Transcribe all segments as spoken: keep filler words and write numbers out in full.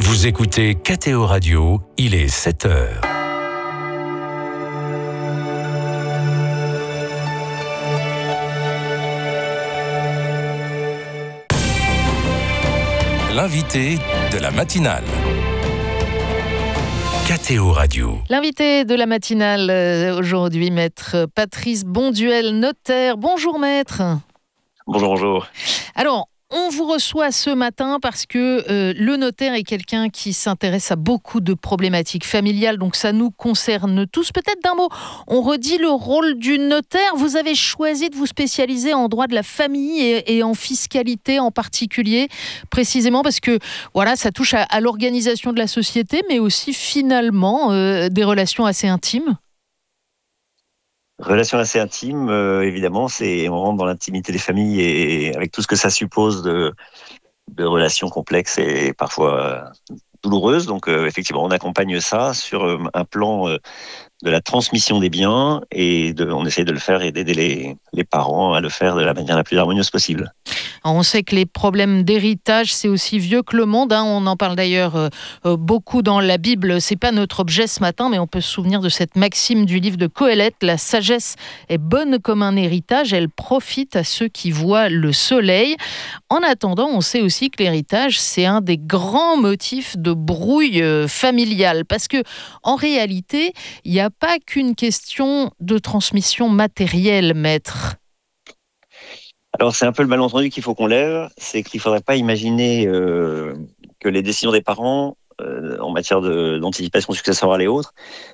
Vous écoutez K T O Radio, il est sept heures. L'invité de la matinale. K T O Radio. L'invité de la matinale euh, aujourd'hui, maître Patrice Bonduel, notaire. Bonjour maître. Bonjour, bonjour. Alors, on vous reçoit ce matin parce que euh, le notaire est quelqu'un qui s'intéresse à beaucoup de problématiques familiales, donc ça nous concerne tous. Peut-être d'un mot, on redit le rôle du notaire. Vous avez choisi de vous spécialiser en droit de la famille et, et en fiscalité en particulier, précisément parce que voilà, ça touche à, à l'organisation de la société, mais aussi finalement euh, des relations assez intimes. Relation assez intime, euh, évidemment, c'est on rentre dans l'intimité des familles et avec tout ce que ça suppose de, de relations complexes et parfois euh, douloureuses. Donc, euh, effectivement, on accompagne ça sur euh, un plan euh, de la transmission des biens et de, on essaie de le faire et d'aider les, les parents à le faire de la manière la plus harmonieuse possible. Alors on sait que les problèmes d'héritage, c'est aussi vieux que le monde. Hein. On en parle d'ailleurs euh, euh, beaucoup dans la Bible. C'est pas notre objet ce matin, mais on peut se souvenir de cette maxime du livre de Qoéleth. La sagesse est bonne comme un héritage. Elle profite à ceux qui voient le soleil. En attendant, on sait aussi que l'héritage, c'est un des grands motifs de brouille euh, familiale. Parce que, en réalité, il n'y a pas qu'une question de transmission matérielle, maître. Alors, c'est un peu le malentendu qu'il faut qu'on lève, c'est qu'il ne faudrait pas imaginer euh, que les décisions des parents euh, en matière de, d'anticipation successorale et autres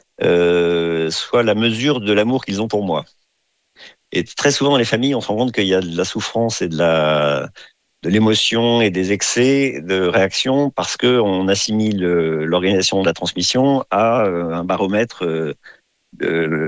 euh, soient la mesure de l'amour qu'ils ont pour moi. Et très souvent dans les familles, on se rend compte qu'il y a de la souffrance et de, la, de l'émotion et des excès de réaction parce qu'on assimile l'organisation de la transmission à un baromètre de...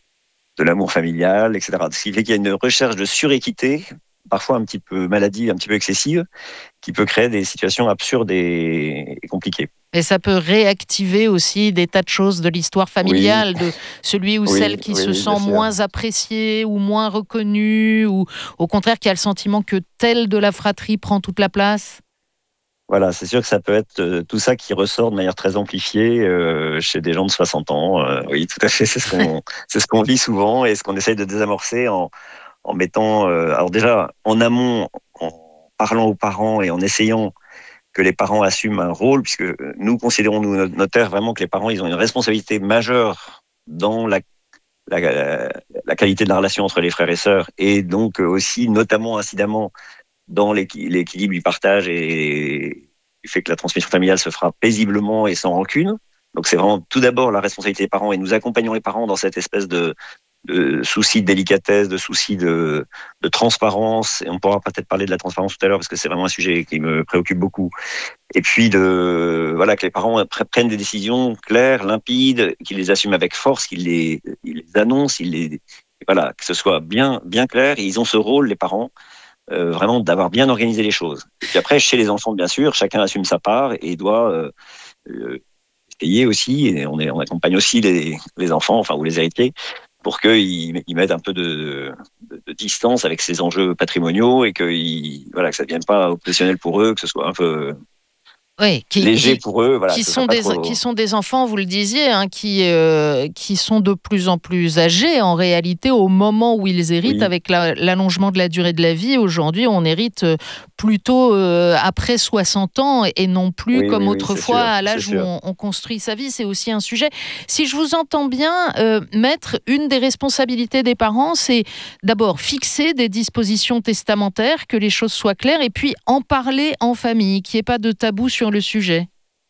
de l'amour familial, et cetera. Ce qui fait qu'il y a une recherche de suréquité, parfois un petit peu maladive, un petit peu excessive, qui peut créer des situations absurdes et, et compliquées. Et ça peut réactiver aussi des tas de choses de l'histoire familiale, oui. de celui ou oui, celle qui oui, se sent moins apprécié ou moins reconnu, ou au contraire qui a le sentiment que tel de la fratrie prend toute la place. Voilà, c'est sûr que ça peut être euh, tout ça qui ressort de manière très amplifiée euh, chez des gens de soixante ans. Euh, oui, tout à fait, c'est ce qu'on, c'est ce qu'on vit souvent et ce qu'on essaye de désamorcer en, en mettant, euh, alors déjà en amont, en parlant aux parents et en essayant que les parents assument un rôle, puisque nous considérons, nous, notaires, vraiment que les parents, ils ont une responsabilité majeure dans la, la, la, la qualité de la relation entre les frères et sœurs et donc aussi, notamment, incidemment, dans l'équilibre du partage et du fait que la transmission familiale se fera paisiblement et sans rancune. Donc c'est vraiment tout d'abord la responsabilité des parents et nous accompagnons les parents dans cette espèce de, de souci de délicatesse, de souci de, de transparence. Et on pourra peut-être parler de la transparence tout à l'heure parce que c'est vraiment un sujet qui me préoccupe beaucoup. Et puis de voilà que les parents prennent des décisions claires, limpides, qu'ils les assument avec force, qu'ils les, ils les annoncent, ils les voilà que ce soit bien bien clair. Et ils ont ce rôle, les parents. Euh, vraiment d'avoir bien organisé les choses. Et puis après, chez les enfants, bien sûr, chacun assume sa part et doit euh, euh, payer aussi. Et on, est, on accompagne aussi les, les enfants, enfin ou les héritiers, pour qu'ils ils mettent un peu de, de, de distance avec ces enjeux patrimoniaux et que, ils, voilà, que ça ne devienne pas obsessionnel pour eux, que ce soit un peu oui, qui, léger qui, pour eux. Voilà, qui, sont des, trop... qui sont des enfants, vous le disiez, hein, qui, euh, qui sont de plus en plus âgés en réalité au moment où ils héritent oui. avec la, l'allongement de la durée de la vie. Aujourd'hui, on hérite plutôt euh, après soixante ans et non plus oui, comme oui, autrefois oui, sûr, à l'âge où on, on construit sa vie. C'est aussi un sujet. Si je vous entends bien, euh, maître, une des responsabilités des parents, c'est d'abord fixer des dispositions testamentaires, que les choses soient claires et puis en parler en famille, qu'il n'y ait pas de tabou sur le sujet.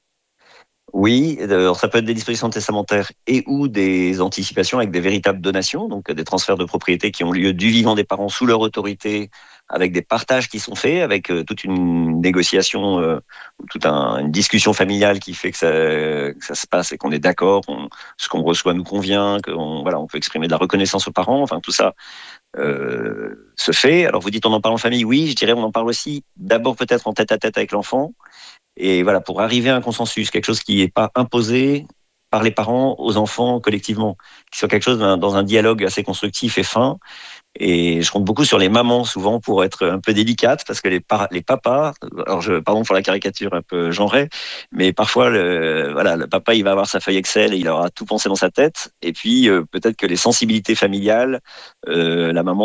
Oui, alors ça peut être des dispositions testamentaires et ou des anticipations avec des véritables donations, donc des transferts de propriété qui ont lieu du vivant des parents sous leur autorité, avec des partages qui sont faits, avec euh, toute une négociation, euh, toute un, une discussion familiale qui fait que ça, que ça se passe et qu'on est d'accord, qu'on, ce qu'on reçoit nous convient, qu'on voilà, on peut exprimer de la reconnaissance aux parents, enfin tout ça euh, se fait. Alors vous dites on en parle en famille, oui, je dirais on en parle aussi d'abord peut-être en tête à tête avec l'enfant. Et voilà, pour arriver à un consensus, quelque chose qui n'est pas imposé, par les parents aux enfants collectivement, qu'il soit quelque chose d'un, dans un dialogue assez constructif et fin. Et je compte beaucoup sur les mamans souvent pour être un peu délicates parce que les, par- les papas, alors je, pardon pour la caricature un peu genrée, mais parfois le, voilà, le papa il va avoir sa feuille Excel et il aura tout pensé dans sa tête. Et puis euh, peut-être que les sensibilités familiales, euh, la maman